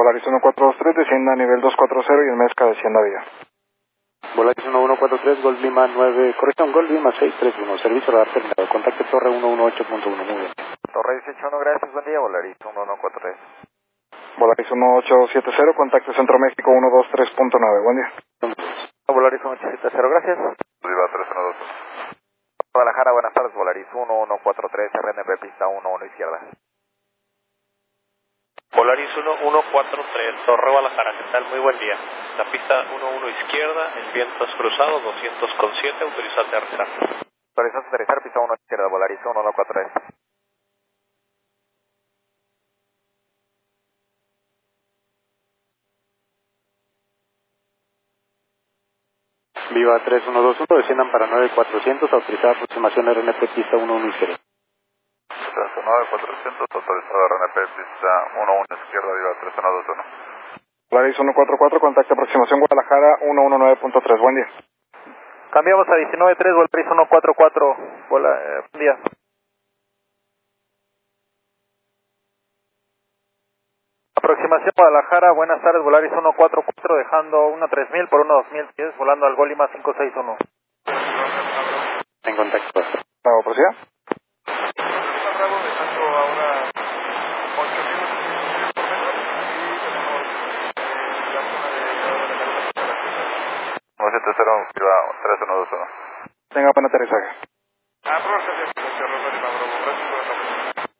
Volaris 1423, descienda a nivel 240 y en Mezca descienda vía. Volaris 1143, Gold Lima 9, corrección, Gold Lima 631, servicio radar terminado, contacto Torre 118.1, muy bien. Torre 181, gracias, buen día, Volaris 1143. Volaris 1870, contacto Centro México 123.9, buen día. Volaris 1870, gracias. Viva 312. Guadalajara, buenas tardes, Volaris 1143, RNP pista 11 izquierda. Volaris 1143, Torre Guadalajara, ¿qué tal? Muy buen día. La pista 11 izquierda, el viento es cruzado, 200,7, autoriza aterrizar. Autoriza aterrizar, pista 1 izquierda, Volaris 1143. Viva 3121, desciendan para 9400, autorizada aproximación RNP pista 11 izquierda. 9400, autorizado RNP, pista 11 izquierda, Viva 3121. Volaris 144, contacto aproximación Guadalajara 119.3, buen día. Cambiamos a 193, Volaris 144, buen día. Aproximación Guadalajara, buenas tardes, Volaris 144, dejando una 3000 por una 2010, volando al Golima 561. En contacto. Bravo, prosiga. Bravo, dejando ahora 8000 por metro y tenemos la zona de 970, Viva 3121. Tenga buen aterrizaje.